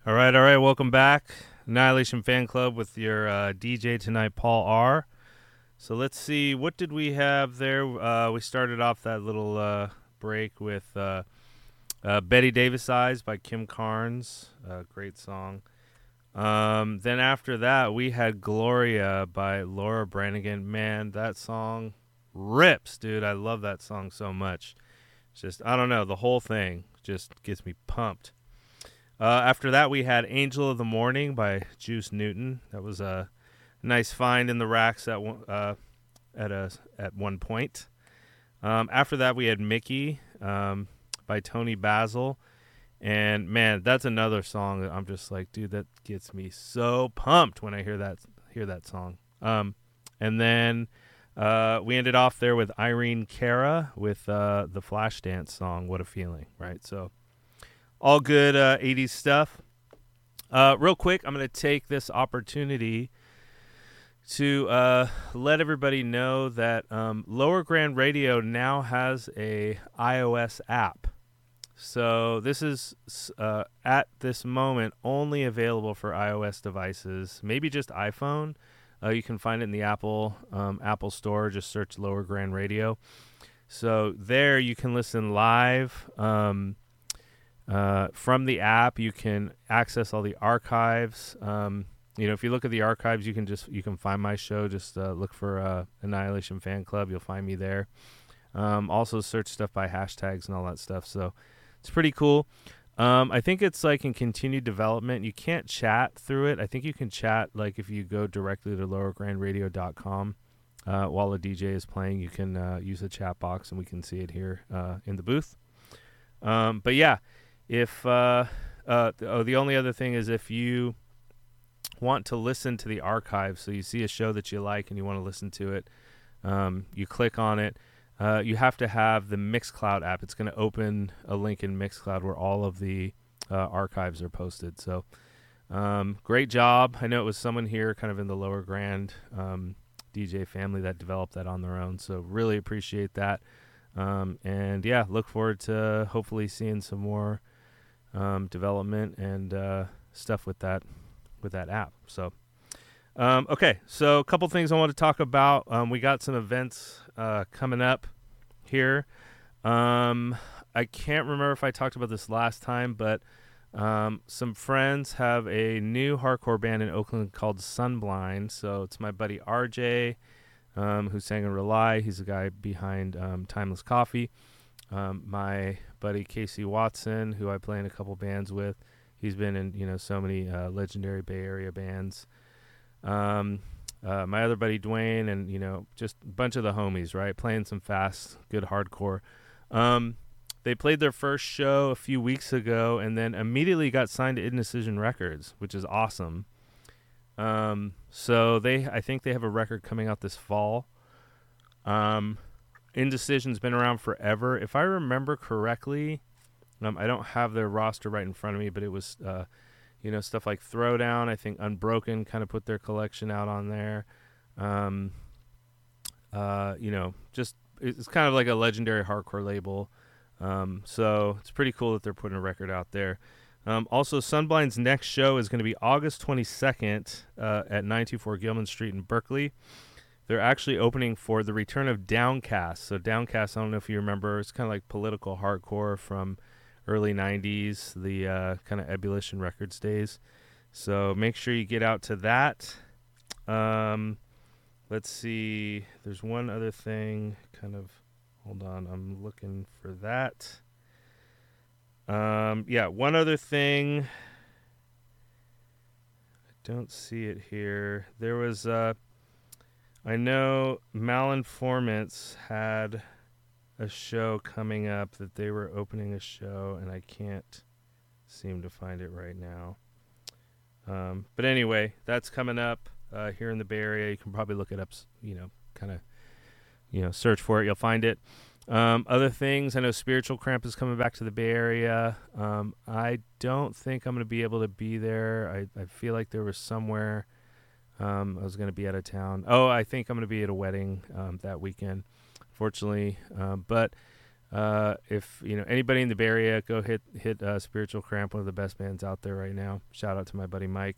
All right. Welcome back, Annihilation Fan Club with your DJ tonight, Paul R. So let's see, what did we have there? We started off that little break with Betty Davis Eyes by Kim Carnes, great song. Then after that, we had Gloria by Laura Branigan. Man, that song rips, dude. I love that song so much. It's just, I don't know, the whole thing just gets me pumped. After that, we had Angel of the Morning by Juice Newton. That was a nice find in the racks at one point. After that, we had Mickey by Tony Basil. And man, that's another song that I'm just like, dude, that gets me so pumped when I hear that song. And then we ended off there with Irene Cara with the Flashdance song, "What a Feeling," right? So all good 80s stuff. Real quick, I'm going to take this opportunity to let everybody know that Lower Grand Radio now has a iOS app. So this is at this moment only available for iOS devices, maybe just iPhone. You can find it in the Apple Store. Just search Lower Grand Radio. So there you can listen live from the app. You can access all the archives. If you look at the archives, you can find my show. Just look for Annihilation Fan Club. You'll find me there. Also search stuff by hashtags and all that stuff. So it's pretty cool. I think it's like in continued development. You can't chat through it. I think you can chat like if you go directly to lowergrandradio.com while a DJ is playing. You can use the chat box and we can see it here in the booth. But yeah, if the only other thing is if you want to listen to the archive, so you see a show that you like and you want to listen to it, you click on it. You have to have the Mixcloud app. It's going to open a link in Mixcloud where all of the archives are posted. So great job. I know it was someone here kind of in the Lower Grand DJ family that developed that on their own. So really appreciate that. And yeah, look forward to hopefully seeing some more development and stuff with that app. So okay, so a couple things I want to talk about. We got some events coming up here. I can't remember if I talked about this last time, but some friends have a new hardcore band in Oakland called Sunblind. So it's my buddy RJ, who sang in Rely. He's the guy behind Timeless Coffee. My buddy Casey Watson, who I play in a couple bands with. He's been in so many legendary Bay Area bands. My other buddy Dwayne, and just a bunch of the homies, right, playing some fast, good hardcore. They played their first show a few weeks ago and then immediately got signed to Indecision Records, which is awesome. So I think they have a record coming out this fall. Indecision's been around forever. If I remember correctly, I don't have their roster right in front of me, but it was stuff like Throwdown. I think Unbroken kind of put their collection out on there. Just it's kind of like a legendary hardcore label. So it's pretty cool that they're putting a record out there. Also, Sunblind's next show is going to be August 22nd at 924 Gilman Street in Berkeley. They're actually opening for the return of Downcast. So Downcast, I don't know if you remember, it's kind of like political hardcore from early 90s, the kind of Ebullition Records days. So make sure you get out to that. Let's see. There's one other thing. Hold on. I'm looking for that. One other thing. I don't see it here. There was, I know Malinformants had a show coming up that they were opening a show, and I can't seem to find it right now. But anyway, that's coming up here in the Bay Area. You can probably look it up, search for it. You'll find it. Other things, I know Spiritual Cramp is coming back to the Bay Area. I don't think I'm going to be able to be there. I feel like there was somewhere I was going to be out of town. Oh, I think I'm going to be at a wedding that weekend, fortunately. But if anybody in the Bay Area, go hit Spiritual Cramp, one of the best bands out there right now. Shout out to my buddy Mike.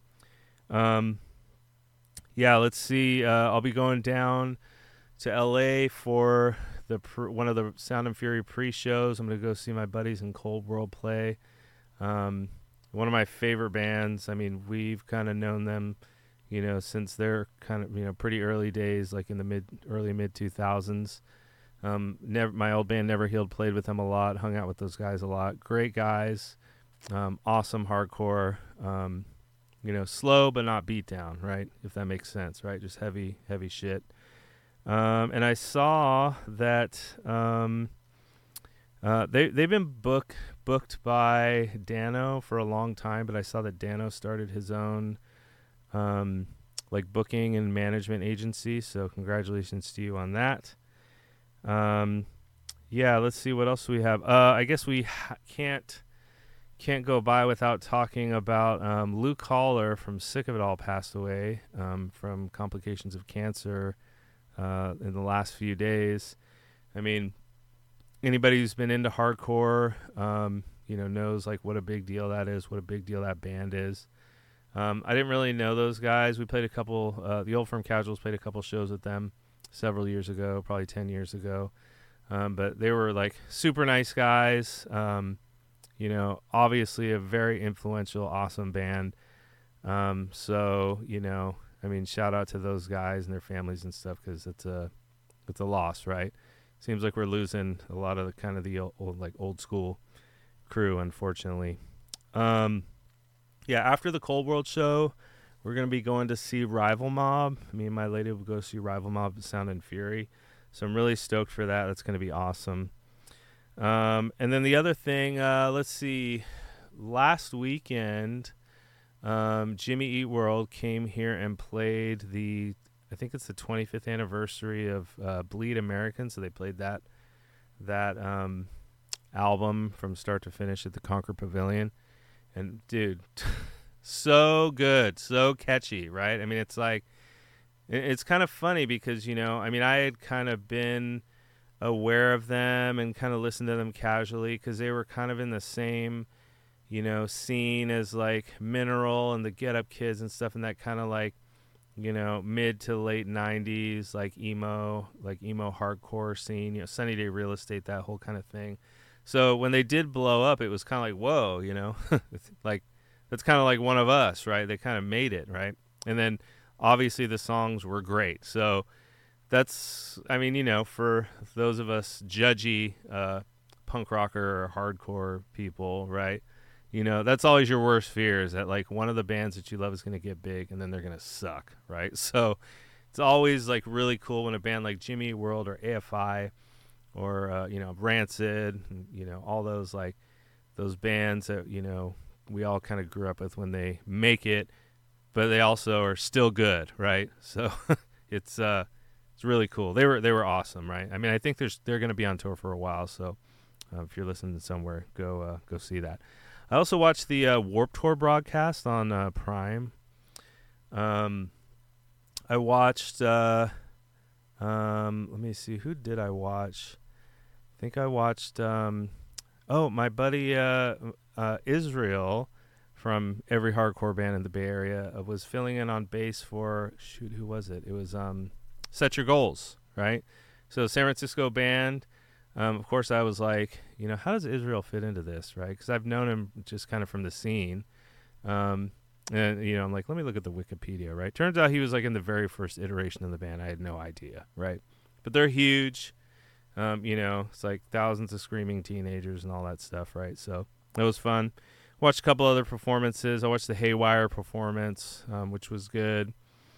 Yeah, let's see. I'll be going down to LA for one of the Sound and Fury pre-shows. I'm gonna go see my buddies in Cold World play. One of my favorite bands. I mean, we've kind of known them, since they're kind of pretty early days, like in the early mid 2000s. My old band Never Healed played with them a lot, hung out with those guys a lot. Great guys, awesome hardcore. Slow but not beat down, right? If that makes sense, right? Just heavy shit. And I saw that they've been booked by Dano for a long time, but I saw that Dano started his own booking and management agency. So congratulations to you on that. Yeah, let's see what else we have. I guess we can't go by without talking about Luke Haller from Sick of It All passed away from complications of cancer in the last few days. I mean, anybody who's been into hardcore, knows what a big deal that is, what a big deal that band is. I didn't really know those guys. We played a couple, the Old Firm Casuals played a couple shows with them several years ago, probably 10 years ago. But they were super nice guys. Obviously a very influential, awesome band. So, shout out to those guys and their families and stuff, because it's a loss, right? Seems like we're losing a lot of the old school crew, unfortunately. Yeah, after the Cold World show, we're going to be going to see Rival Mob. Me and my lady will go see Rival Mob at Sound and Fury. So I'm really stoked for that. That's going to be awesome. And then the other thing, let's see. Last weekend, Jimmy Eat World came here and played I think it's the 25th anniversary of Bleed American. So they played that album from start to finish at the Concord Pavilion. And dude, so good, so catchy, right? I mean, it's kind of funny because, I had kind of been aware of them and kind of listened to them casually because they were kind of in the same, scene as Mineral and the Get Up Kids and stuff, and that kind of mid to late 90s, emo hardcore scene, Sunny Day Real Estate, that whole kind of thing. So when they did blow up, it was kind of whoa, that's kind of one of us, right? They kind of made it, right? And then obviously the songs were great. So that's, for those of us judgy punk rocker or hardcore people, right? That's always your worst fear, is that one of the bands that you love is going to get big and then they're going to suck, right? So it's always really cool when a band like Jimmy Eat World or AFI or Rancid, all those those bands that we all kind of grew up with, when they make it, but they also are still good, right? So it's really cool. They were awesome, right? I mean, I think they're going to be on tour for a while, so if you're listening somewhere, go see that. I also watched the Warped Tour broadcast on Prime. I watched. Let me see, who did I watch? I think I watched. My buddy Israel from every hardcore band in the Bay Area was filling in on bass for, who was it? It was Set Your Goals, right? So San Francisco band. Of course, I was like, how does Israel fit into this, right? Because I've known him just kind of from the scene. And, I'm like, let me look at the Wikipedia, right? Turns out he was in the very first iteration of the band. I had no idea, right? But they're huge. It's thousands of screaming teenagers and all that stuff, right? So it was fun. Watched a couple other performances. I watched the Haywire performance, which was good.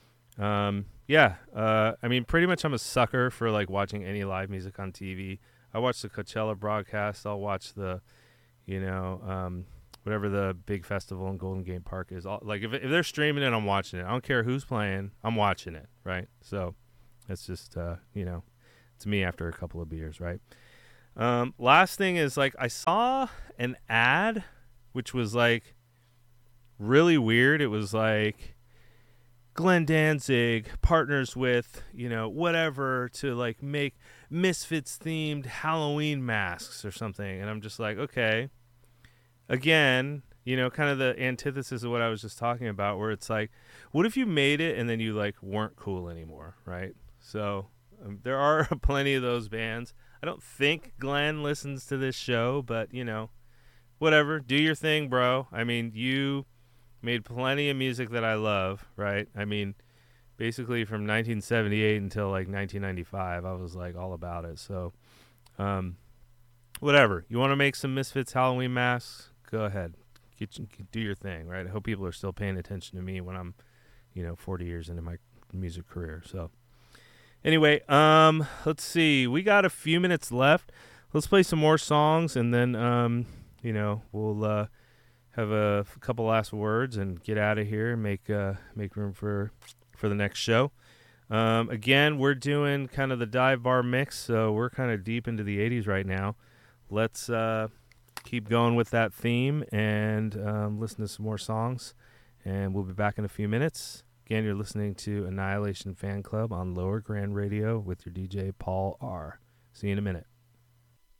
Pretty much I'm a sucker for like watching any live music on TV. I watch the Coachella broadcast. I'll watch the, whatever the big festival in Golden Gate Park is. If they're streaming it, I'm watching it. I don't care who's playing. I'm watching it, right? So it's just, it's me after a couple of beers, right? Last thing is, I saw an ad, which was really weird. It was Glenn Danzig partners with, whatever to like make Misfits themed Halloween masks or something. And I'm just like, okay, again, kind of the antithesis of what I was just talking about, where it's like, what if you made it and then you like weren't cool anymore, right? So there are plenty of those bands. I don't think Glenn listens to this show, but whatever, do your thing, bro. I mean, you made plenty of music that I love, right? I mean, basically from 1978 until like 1995, I was like all about it. So, whatever. You want to make some Misfits Halloween masks? Go ahead. Do your thing, right? I hope people are still paying attention to me when I'm, 40 years into my music career. So, anyway, let's see. We got a few minutes left. Let's play some more songs, and then, we'll have a couple last words and get out of here and make room for the next show. Again, we're doing kind of the dive bar mix, so we're kind of deep into the 80s right now. Let's keep going with that theme and listen to some more songs, and we'll be back in a few minutes. Again, you're listening to Annihilation Fan Club on Lower Grand Radio with your DJ Paul R. See you in a minute.